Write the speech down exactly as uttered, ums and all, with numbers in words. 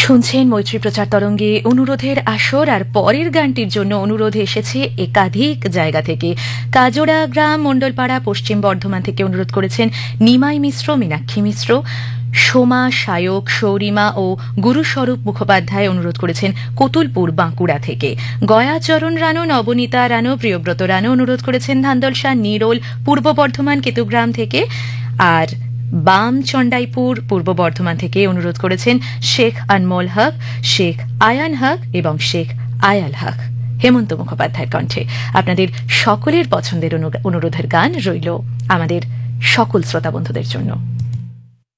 শুনছেন মৈত্রী প্রচার তরঙ্গে অনুরোধের আসর। আর পরের গানটির জন্য অনুরোধ এসেছে একাধিক জায়গা থেকে। কাজোড়া গ্রাম, মণ্ডলপাড়া, পশ্চিম বর্ধমান থেকে অনুরোধ করেছেন নিমাই মিশ্র, মীনাক্ষী মিশ্র। সোমা সায়ক, সৌরিমা ও গুরুস্বরূপ মুখোপাধ্যায় অনুরোধ করেছেন কতুলপুর, বাঁকুড়া থেকে। গয়াচরণ রানো, নবনীতা রানো, প্রিয়ব্রত রানো অনুরোধ করেছেন ধান্দলসা, নিরোল, পূর্ব বর্ধমান কেতুগ্রাম থেকে। আর বাম চণ্ডাইপুর, পূর্ব বর্ধমান থেকে অনুরোধ করেছেন শেখ আনমোল হক, শেখ আয়ান হক এবং শেখ আয়াল হক। হেমন্ত মুখোপাধ্যায়ের কণ্ঠে আপনাদের সকলের পছন্দের অনুরোধের গান রইল আমাদের সকল শ্রোতা বন্ধুদের জন্য।